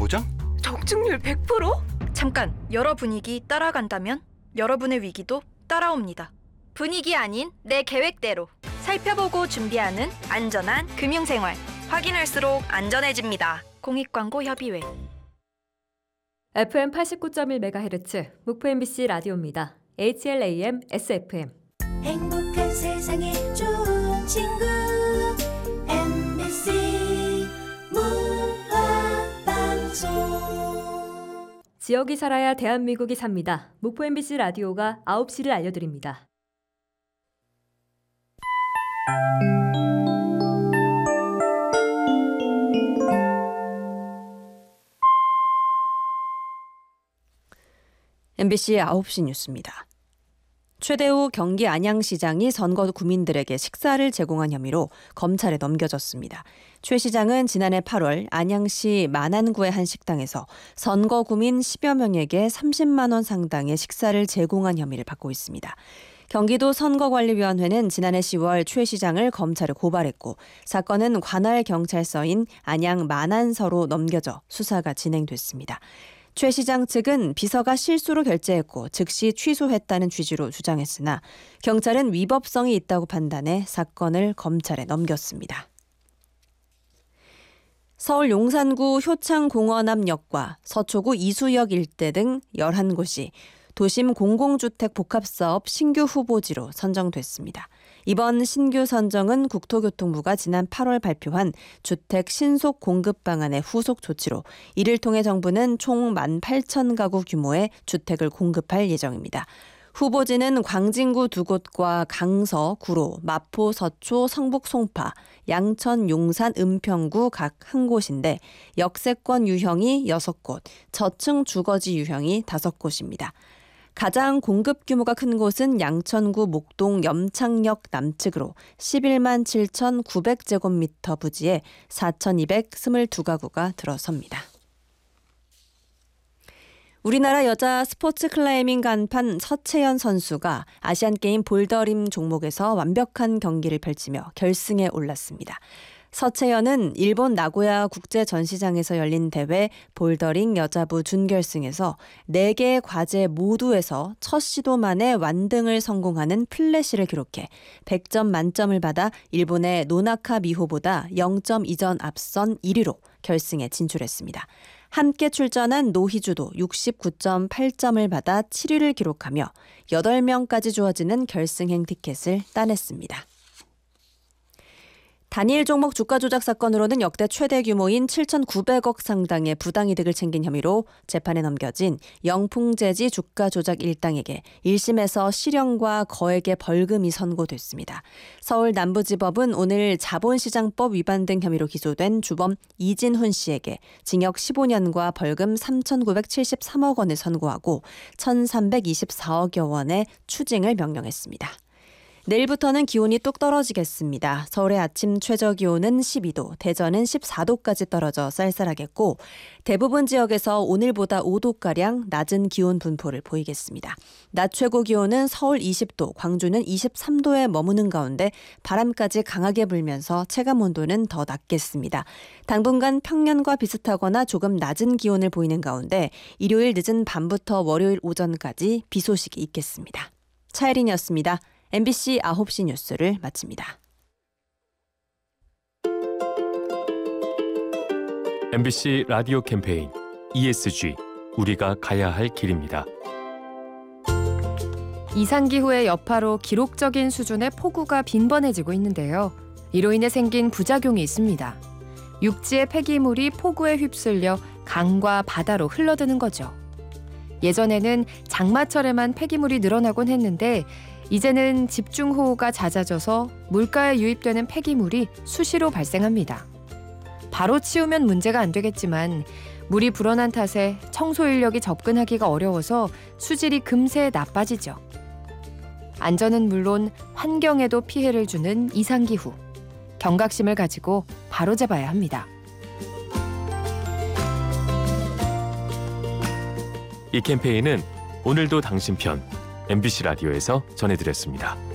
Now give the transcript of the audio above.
보장? 적중률 100%? 잠깐, 여러 분위기 따라간다면 여러분의 위기도 따라옵니다. 분위기 아닌 내 계획대로 살펴보고 준비하는 안전한 금융생활. 확인할수록 안전해집니다. 공익광고협의회. FM 89.1MHz 목포 MBC 라디오입니다. HLAM SFM. 행복한 세상에 좋은 친구 MBC 문화방송. 지역이 살아야 대한민국이 삽니다. 목포 MBC 라디오가 9시를 알려드립니다. MBC 9시 뉴스입니다. 최대우 경기 안양시장이 선거 구민들에게 식사를 제공한 혐의로 검찰에 넘겨졌습니다. 최 시장은 지난해 8월 안양시 만안구의 한 식당에서 선거 구민 10여 명에게 30만 원 상당의 식사를 제공한 혐의를 받고 있습니다. 경기도 선거관리위원회는 지난해 10월 최 시장을 검찰에 고발했고 사건은 관할 경찰서인 안양 만안서로 넘겨져 수사가 진행됐습니다. 최 시장 측은 비서가 실수로 결제했고 즉시 취소했다는 취지로 주장했으나 경찰은 위법성이 있다고 판단해 사건을 검찰에 넘겼습니다. 서울 용산구 효창공원 앞 역과 서초구 이수역 일대 등 11곳이 도심 공공주택 복합사업 신규 후보지로 선정됐습니다. 이번 신규 선정은 국토교통부가 지난 8월 발표한 주택 신속 공급 방안의 후속 조치로 이를 통해 정부는 총 18,000가구 규모의 주택을 공급할 예정입니다. 후보지는 광진구 2곳과 강서, 구로, 마포, 서초, 성북, 송파, 양천, 용산, 은평구 각 1곳인데 역세권 유형이 6곳, 저층 주거지 유형이 5곳입니다. 가장 공급 규모가 큰 곳은 양천구 목동 염창역 남측으로 11만 7,900제곱미터 부지에 4,222가구가 들어섭니다. 우리나라 여자 스포츠 클라이밍 간판 서채연 선수가 아시안게임 볼더림 종목에서 완벽한 경기를 펼치며 결승에 올랐습니다. 서채연은 일본 나고야 국제전시장에서 열린 대회 볼더링 여자부 준결승에서 4개의 과제 모두에서 첫 시도 만에 완등을 성공하는 플래시를 기록해 100점 만점을 받아 일본의 노나카 미호보다 0.2점 앞선 1위로 결승에 진출했습니다. 함께 출전한 노희주도 69.8점을 받아 7위를 기록하며 8명까지 주어지는 결승행 티켓을 따냈습니다. 단일 종목 주가 조작 사건으로는 역대 최대 규모인 7,900억 상당의 부당이득을 챙긴 혐의로 재판에 넘겨진 영풍재지 주가 조작 일당에게 1심에서 실형과 거액의 벌금이 선고됐습니다. 서울 남부지법은 오늘 자본시장법 위반 등 혐의로 기소된 주범 이진훈 씨에게 징역 15년과 벌금 3,973억 원을 선고하고 1,324억여 원의 추징을 명령했습니다. 내일부터는 기온이 뚝 떨어지겠습니다. 서울의 아침 최저 기온은 12도, 대전은 14도까지 떨어져 쌀쌀하겠고 대부분 지역에서 오늘보다 5도가량 낮은 기온 분포를 보이겠습니다. 낮 최고 기온은 서울 20도, 광주는 23도에 머무는 가운데 바람까지 강하게 불면서 체감온도는 더 낮겠습니다. 당분간 평년과 비슷하거나 조금 낮은 기온을 보이는 가운데 일요일 늦은 밤부터 월요일 오전까지 비 소식이 있겠습니다. 차혜린이었습니다. MBC 9시 뉴스를 마칩니다. MBC 라디오 캠페인 ESG 우리가 가야 할 길입니다. 이상기후의 여파로 기록적인 수준의 폭우가 빈번해지고 있는데요. 이로 인해 생긴 부작용이 있습니다. 육지의 폐기물이 폭우에 휩쓸려 강과 바다로 흘러드는 거죠. 예전에는 장마철에만 폐기물이 늘어나곤 했는데 이제는 집중호우가 잦아져서 물가에 유입되는 폐기물이 수시로 발생합니다. 바로 치우면 문제가 안 되겠지만 물이 불어난 탓에 청소 인력이 접근하기가 어려워서 수질이 금세 나빠지죠. 안전은 물론 환경에도 피해를 주는 이상기후. 경각심을 가지고 바로잡아야 합니다. 이 캠페인은 오늘도 당신 편 MBC 라디오에서 전해드렸습니다.